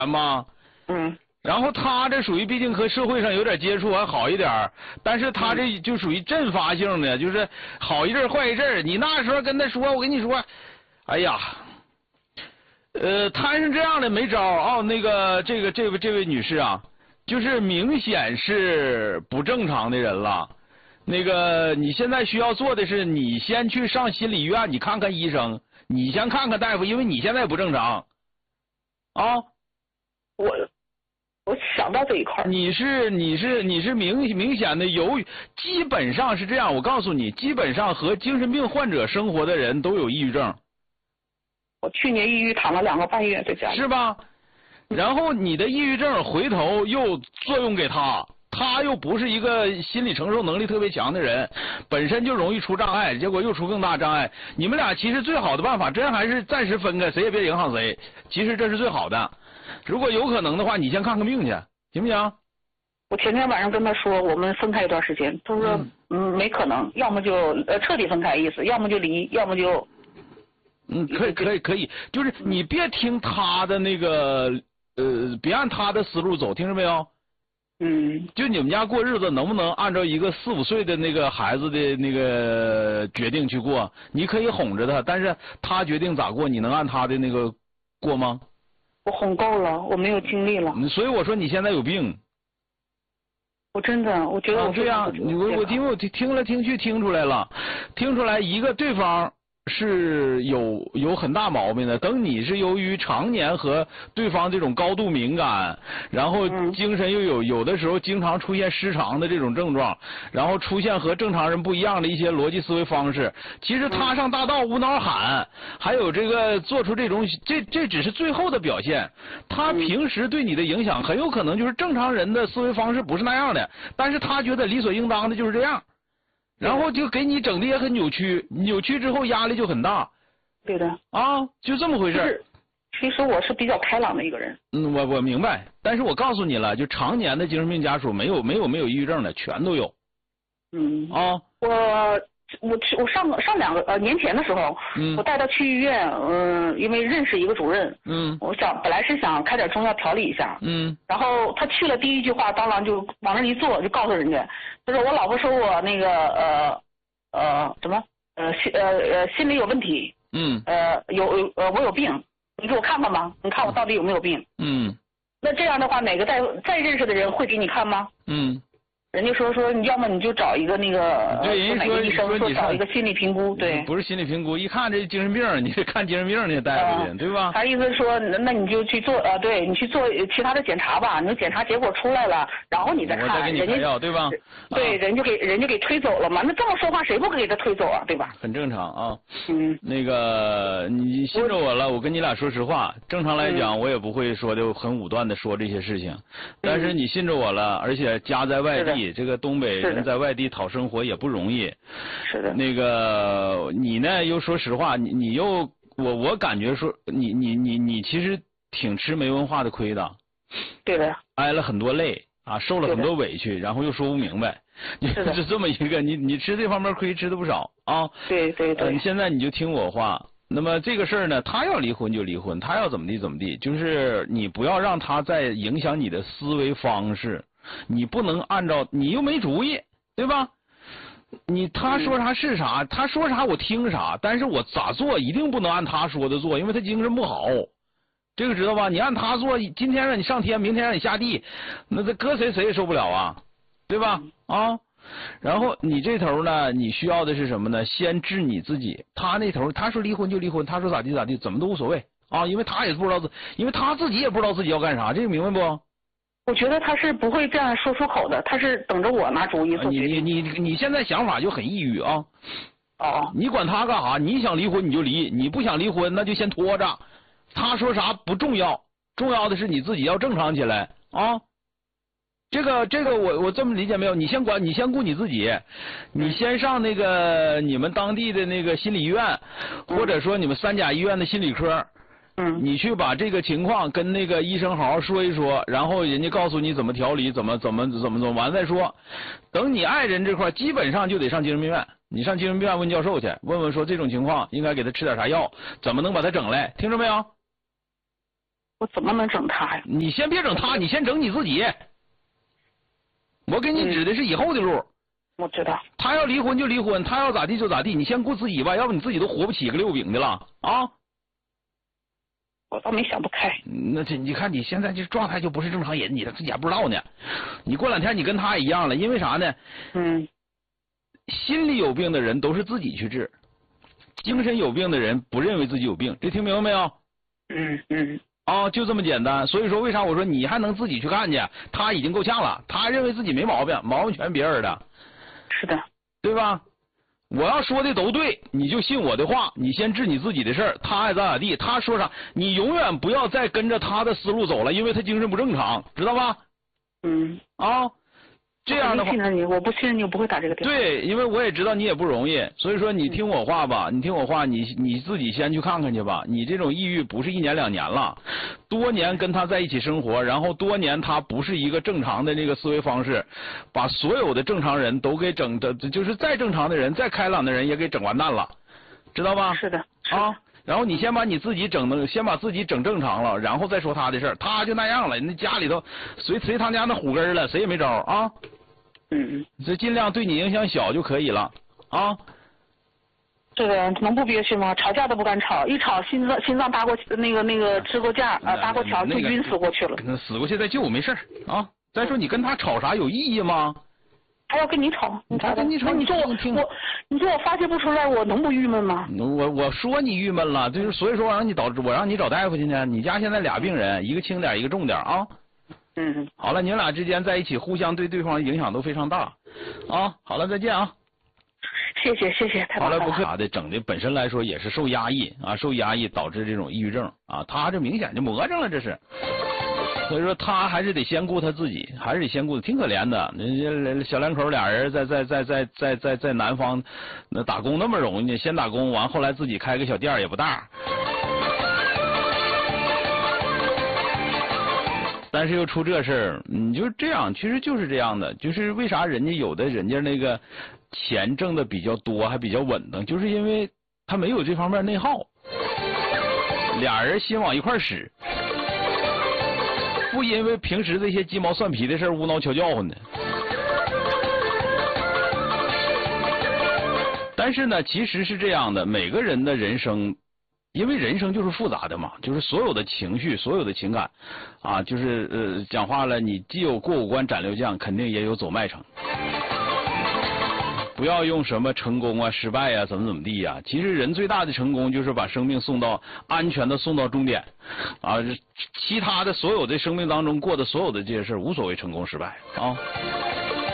吗？然后他这属于毕竟和社会上有点接触还好一点，但是他这就属于阵发性的，就是好一阵坏一阵。你那时候跟他说，我跟你说，哎呀，摊上这样的没招啊。那个这位女士啊，就是明显是不正常的人了。那个你现在需要做的是，你先去上心理医院，你看看医生，你先看看大夫，因为你现在不正常啊。 我想到这一块。 你是明显的基本上是这样。我告诉你，基本上和精神病患者生活的人都有抑郁症。 我去年抑郁躺了2个半月在家里。 是吧？然后你的抑郁症回头又作用给他，他又不是一个心理承受能力特别强的人，本身就容易出障碍，结果又出更大障碍。你们俩其实最好的办法，真还是暂时分开，谁也别影响谁。其实这是最好的。如果有可能的话，你先看看病去，行不行？ 我前天晚上跟他说，我们分开一段时间，他说没可能，要么就彻底分开意思，要么就离，要么就可以，就是你别听他的那个别按他的思路走，听着没有？就你们家过日子能不能按照一个4、5岁的那个孩子的那个决定去过？你可以哄着他，但是他决定咋过，你能按他的那个过吗？ 我哄够了，我没有精力了。 所以我说你现在有病。 我真的，我觉得我这样，我听来听去听出来了，听出来一个对方是有很大毛病的。等你是由于常年和对方这种高度敏感，然后精神又有的时候经常出现失常的这种症状，然后出现和正常人不一样的一些逻辑思维方式。其实他上大道无脑喊，还有这个做出这种这只是最后的表现。他平时对你的影响很有可能就是正常人的思维方式不是那样的，但是他觉得理所应当的就是这样。然后就给你整的也很扭曲，扭曲之后压力就很大。 对的。 啊，就这么回事。 其实我是比较开朗的一个人。 我明白，但是我告诉你了，就常年的精神病家属没有抑郁症的，全都有。 我上2个年前的时候，我带他去医院，因为认识一个主任，我本来是想开点中药调理一下，然后他去了第一句话，当然就往那一坐，就告诉人家，他说我老婆说我那个心理有问题，我有病，你给我看看吧，你看我到底有没有病？那这样的话，哪个再认识的人会给你看吗？人家说你要么你就找一个那个哪个医生说找一个心理评估，对， 不是心理评估，一看这精神病，你得看精神病那大夫去，对吧？ 他意思说，那你就去做对你去做其他的检查吧，你检查结果出来了，然后你再看， 我再给你开药，对吧？ 对，人就给推走了嘛。那这么说话，谁不给他推走啊？对吧？ 很正常啊。那个你信着我了，我跟你俩说实话，正常来讲，我也不会说的很武断的说这些事情，但是你信着我了，而且家在外地。这个东北人在外地讨生活也不容易。 是的。 那个你呢，又说实话，你又我感觉说你其实挺吃没文化的亏的。 对的。 挨了很多累啊，受了很多委屈，然后又说不明白，是这么一个你吃这方面亏吃的不少啊。 对。 现在你就听我话。那么这个事儿呢，他要离婚就离婚，他要怎么地，就是你不要让他再影响你的思维方式。你不能按照，你又没主意，对吧？他说啥是啥，他说啥我听啥，但是我咋做一定不能按他说的做，因为他精神不好，这个知道吧？你按他做，今天让你上天，明天让你下地，那这搁谁也受不了啊，对吧？然后你这头呢，你需要的是什么呢？先治你自己。他那头他说离婚就离婚，他说咋地，怎么都无所谓啊，因为他也不知道因为他自己也不知道自己要干啥，这个明白不？ 我觉得他是不会这样说出口的，他是等着我拿主意做决定。 你现在想法就很抑郁啊。你管他干啥？你想离婚你就离，你不想离婚那就先拖着。他说啥不重要，重要的是你自己要正常起来啊。这个我这么理解没有？你先顾你自己，你先上那个你们当地的那个心理医院，或者说你们3甲医院的心理科。你去把这个情况跟那个医生好好说一说，然后人家告诉你怎么调理，怎么完再说。等你爱人这块基本上就得上精神病院，你上精神病院问教授去，问问说这种情况应该给他吃点啥药，怎么能把他整来，听着没有？ 我怎么能整他呀？ 你先别整他，你先整你自己。我给你指的是以后的路。 我知道。 他要离婚就离婚，他要咋地就咋地，你先顾自己吧，要不你自己都活不起个6饼的了啊！ 我倒没想不开。 那这你看你现在这状态就不是正常人，你自己还不知道呢。你过2天你跟他一样了，因为啥呢？心里有病的人都是自己去治，精神有病的人不认为自己有病，这听明白没有？就这么简单。所以说为啥我说你还能自己去干去？他已经够呛了，他认为自己没毛病，毛病全别人的。 是的， 对吧？我要说的都对，你就信我的话，你先治你自己的事儿，他爱咋咋地，他说啥，你永远不要再跟着他的思路走了，因为他精神不正常，知道吧？这样的话， 我不信任你，我不会打这个电话。 对，因为我也知道你也不容易，所以说你听我话吧，你自己先去看看去吧。你这种抑郁不是1年2年了，多年跟他在一起生活，然后多年他不是一个正常的那个思维方式，把所有的正常人都给整的，就是再正常的人、再开朗的人也给整完蛋了，知道吧？ 是的。 然后你先把你自己先把自己整正常了，然后再说他的事儿。他就那样了，那家里头随他家那虎根了，谁也没招啊。这尽量对你影响小就可以了啊。 这个能不憋屈吗？吵架都不敢吵，一吵心脏搭过那个支过架搭过桥就晕死过去了。 死过去再救没事啊。再说你跟他吵啥有意义吗？ 还要跟你吵，你跟你吵， 你说我发泄不出来，我能不郁闷吗？ 我说你郁闷了，就是所以说我让你找大夫去呢。你家现在俩病人，一个轻点，一个重点啊。好了，你们俩之间在一起，互相对对方影响都非常大啊。好了，再见啊。 谢谢，太棒了。 好了，不客气。整的本身来说也是受压抑导致这种抑郁症啊。他这明显就魔怔了，这是。所以说他还是得先顾他自己，挺可怜的。那小两口俩人在南方那打工那么容易，先打工完，后来自己开个小店也不大。但是又出这事儿，你就这样，其实就是这样的，就是为啥人家那个钱挣的比较多，还比较稳当，就是因为他没有这方面内耗，俩人心往一块使，不因为平时这些鸡毛蒜皮的事儿无脑敲叫唤的。但是呢，其实是这样的，每个人的人生。因为人生就是复杂的嘛，就是所有的情绪、所有的情感，就是讲话了，你既有过5关斩6将，肯定也有走麦城。不要用什么成功啊、失败啊、怎么地呀。其实人最大的成功就是把生命安全的送到终点，其他的所有的生命当中过的所有的这些事无所谓成功失败啊。